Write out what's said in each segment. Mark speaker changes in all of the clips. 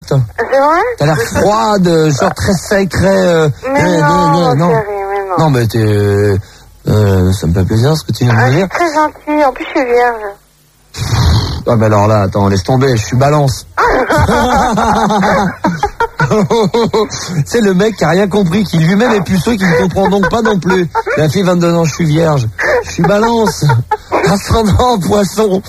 Speaker 1: C'est vrai?
Speaker 2: T'as l'air froide, genre très sec, très...
Speaker 1: Mais non,
Speaker 2: non.
Speaker 1: chérie, mais non.
Speaker 2: Non, mais t'es... ça me fait plaisir ce que tu viens de
Speaker 1: Je
Speaker 2: dire.
Speaker 1: suis très gentille, en plus je suis vierge.
Speaker 2: Ah bah alors là, attends, laisse tomber, je suis balance. C'est le mec qui a rien compris, qui lui-même est puceau, qui ne comprend donc pas non plus. La fille 22 ans, je suis vierge. Je suis balance. Ascendant poisson.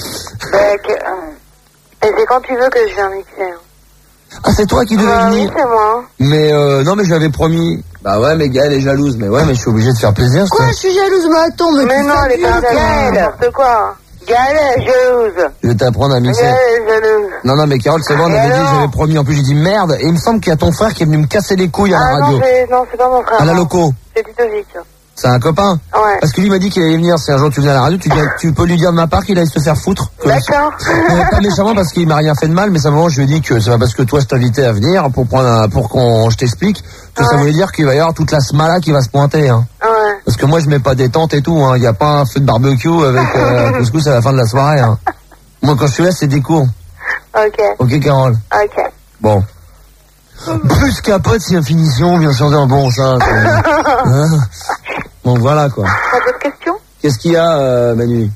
Speaker 1: Et c'est quand tu veux que je viens mixer.
Speaker 2: Ah, c'est toi qui devais venir.
Speaker 1: Oui, c'est moi.
Speaker 2: Mais non, mais je lui avais promis. Bah ouais, mais Gaëlle est jalouse. Mais ouais, mais je suis obligé de faire plaisir.
Speaker 3: Quoi, je suis jalouse, mais attends,
Speaker 1: Mais non, elle est pas jalouse. N'importe quoi. Gaëlle est jalouse.
Speaker 2: Je vais t'apprendre à mixer.
Speaker 1: Gaëlle est jalouse.
Speaker 2: Non, mais Carole, c'est bon, on avait dit, j'avais promis. En plus, j'ai dit merde. Et il me semble qu'il y a ton frère qui est venu me casser les couilles à la radio.
Speaker 1: Non, c'est pas mon frère.
Speaker 2: À la loco.
Speaker 1: C'est Titovic.
Speaker 2: C'est un copain?
Speaker 1: Ouais.
Speaker 2: Parce que lui m'a dit qu'il allait venir. Si un jour tu viens à la radio, tu peux lui dire de ma part qu'il allait se faire foutre.
Speaker 1: D'accord.
Speaker 2: Pas méchamment parce qu'il m'a rien fait de mal, mais simplement je lui ai dit que c'est pas parce que toi je t'invitais à venir pour je t'explique que ça voulait dire qu'il va y avoir toute la smala qui va se pointer. Hein.
Speaker 1: Ouais.
Speaker 2: Parce que moi je mets pas des tentes et tout. Il y a pas un feu de barbecue avec couscous à la fin de la soirée. Hein. Moi quand je suis là c'est des cours.
Speaker 1: Ok.
Speaker 2: Ok Carole.
Speaker 1: Ok.
Speaker 2: Bon. Plus capote si finition, bien sûr. Bon ça. Hein. Bon voilà quoi.
Speaker 1: T'as d'autres questions?
Speaker 2: Qu'est-ce qu'il y a, Manu?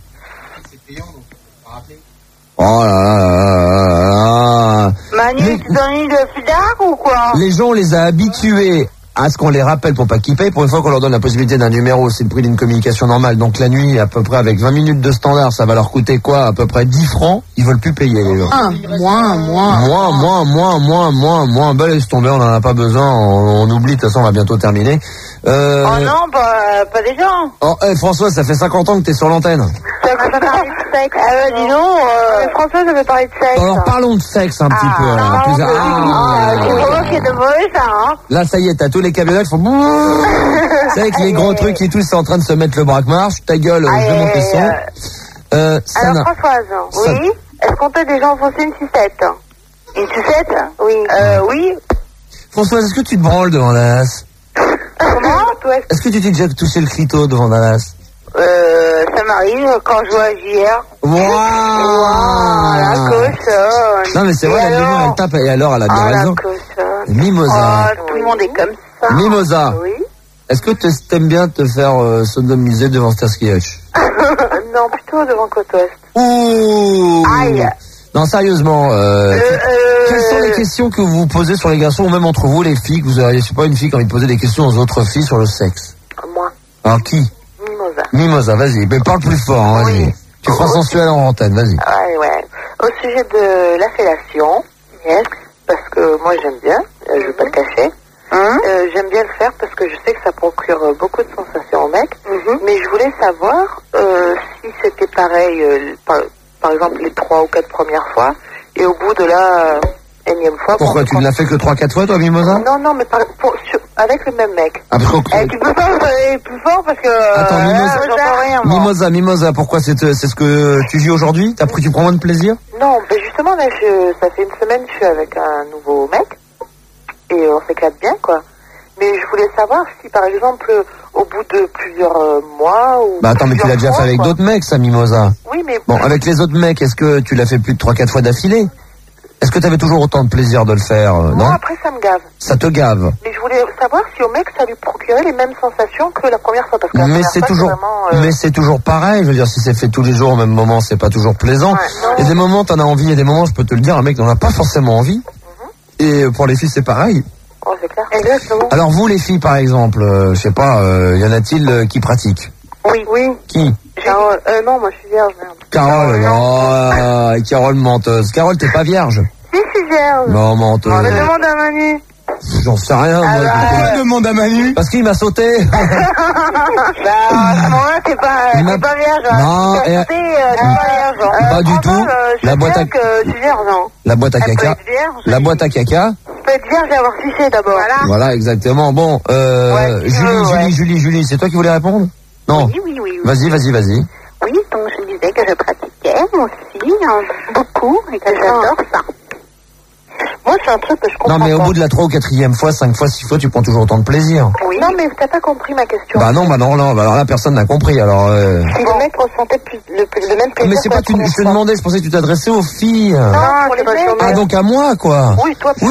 Speaker 2: Oh là là là là.
Speaker 1: Manu, tu donnes de fidard ou quoi?
Speaker 2: Les gens, on les a habitués à ce qu'on les rappelle pour pas qu'ils payent. Pour une fois qu'on leur donne la possibilité d'un numéro, c'est le prix d'une communication normale. Donc la nuit, à peu près avec 20 minutes de standard, ça va leur coûter quoi? À peu près 10 francs. Ils veulent plus payer, les gens. Moins. Ben laisse tomber, on en a pas besoin. On oublie, de toute façon, on va bientôt terminer.
Speaker 1: Oh non, pas des gens.
Speaker 2: Oh, François, ça fait 50 ans que t'es sur l'antenne.
Speaker 1: Ça veut parler de sexe. Dis donc, François, ça veut parler de sexe.
Speaker 2: Alors parlons de sexe un petit peu.
Speaker 1: C'est vraiment qu'il y a de mauvais, ça, hein.
Speaker 2: Là, ça y est, t'as tous les camionnettes qui font... C'est avec les gros trucs qui tous sont en train de se mettre le braque-marche. Ta gueule, je monte le son.
Speaker 1: Alors, Françoise, oui. Est-ce qu'on peut déjà enfoncer une sucette? Une sucette? Oui. Oui.
Speaker 2: Françoise, est-ce que tu te branles devant Dallas?
Speaker 1: Comment?
Speaker 2: Est-ce que tu t'es déjà touché le clito devant Dallas?
Speaker 1: Ça m'arrive quand je joue à JR.
Speaker 2: Waouh,
Speaker 1: la cochonne.
Speaker 2: Non mais c'est vrai, la lumière elle tape et alors elle a bien raison. Mimosa.
Speaker 1: Tout le monde est comme ça.
Speaker 2: Mimosa.
Speaker 1: Oui.
Speaker 2: Est-ce que t'aimes bien te faire sodomiser devant Starsky Hutch?
Speaker 1: Non, plutôt devant Côte-Ouest.
Speaker 2: Ouh.
Speaker 1: Aïe.
Speaker 2: Non, sérieusement, quelles sont les questions que vous posez sur les garçons ou même entre vous, les filles, que vous avez, je sais pas, une fille qui a envie de poser des questions aux autres filles sur le sexe?
Speaker 1: Moi.
Speaker 2: Alors qui?
Speaker 1: Mimosa.
Speaker 2: Mimosa, vas-y, mais parle plus fort, hein, vas-y.
Speaker 1: Oui.
Speaker 2: Tu feras sensuel en antenne, vas-y.
Speaker 1: Ouais. Au sujet de la fellation, yes, parce que moi j'aime bien, je vais pas le cacher. J'aime bien le faire parce que je sais que ça procure beaucoup de sensations aux mecs. Mais je voulais savoir si c'était pareil, par exemple les 3 ou 4 premières fois, et au bout de la énième fois...
Speaker 2: Pourquoi, tu ne l'as fait que 3-4 fois, toi, Mimosa?
Speaker 1: Non, mais avec le même mec.
Speaker 2: Ah,
Speaker 1: tu peux pas aller plus fort parce que...
Speaker 2: Attends,
Speaker 1: j'entends rien, moi.
Speaker 2: Mimosa, pourquoi c'est ce que tu vis aujourd'hui? Tu prends moins de plaisir?
Speaker 1: Non, mais justement, là, ça fait une semaine que je suis avec un nouveau mec, et on s'éclate bien, quoi. Mais je voulais savoir si, par exemple, au bout de plusieurs mois ou...
Speaker 2: Bah attends, mais tu l'as déjà fait avec d'autres mecs, ça, Mimosa?
Speaker 1: Oui, mais...
Speaker 2: Bon, avec les autres mecs, est-ce que tu l'as fait plus de 3-4 fois d'affilée? Est-ce que tu avais toujours autant de plaisir de le faire, non?
Speaker 1: Moi, après, ça me gave.
Speaker 2: Ça te gave?
Speaker 1: Mais je voulais savoir si au mec, ça lui procurait les mêmes sensations que la première fois. Parce que
Speaker 2: mais c'est toujours pareil. Je veux dire, si c'est fait tous les jours au même moment, c'est pas toujours plaisant. Il y a des moments, t'en as envie, il y a des moments, je peux te le dire, un mec n'en a pas forcément envie. Et pour les filles, c'est pareil.
Speaker 1: Oh, c'est clair. Exactement.
Speaker 2: Alors vous, les filles, par exemple, je sais pas, y en a-t-il qui pratiquent?
Speaker 1: Oui.
Speaker 2: Qui?
Speaker 1: Carole. Non, moi, je suis vierge, merde.
Speaker 2: Carole, Carole menteuse. Carole, t'es pas vierge?
Speaker 1: Si, je suis vierge.
Speaker 2: Non, menteuse.
Speaker 1: On me demande à Manu.
Speaker 2: J'en sais rien.
Speaker 4: Pourquoi demande à Manu?
Speaker 2: Parce qu'il m'a sauté.
Speaker 1: À ce moment-là, t'es pas vierge.
Speaker 2: Non,
Speaker 1: t'es pas vierge.
Speaker 2: Pas du tout. La boîte à caca. La boîte à caca.
Speaker 1: Tu peux être vierge et avoir sucé d'abord.
Speaker 2: Voilà, exactement. Bon, Julie, c'est toi qui voulais répondre? Non.
Speaker 1: Oui.
Speaker 2: Vas-y.
Speaker 1: Oui, donc je disais que je pratiquais, moi aussi, beaucoup, et que j'adore ça. Moi, c'est un truc que je comprends pas.
Speaker 2: Non, mais au bout de la 3 ou 4e fois, 5 fois, 6 fois, tu prends toujours autant de plaisir.
Speaker 1: Oui. Non, mais t'as pas compris ma question.
Speaker 2: Bah non. Alors là, personne n'a compris, alors...
Speaker 1: Si le mec ressentait le même plaisir...
Speaker 2: Mais c'est pas... Je te demandais, je pensais que tu t'adressais aux filles.
Speaker 1: Non, pour les mecs.
Speaker 2: Ah, donc à moi, quoi.
Speaker 1: Oui, toi,